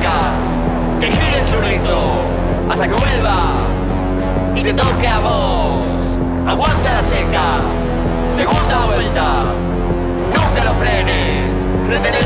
seca, que gire el churrito hasta que vuelva y te toque a vos. Aguanta la seca, segunda vuelta, nunca lo frenes, retén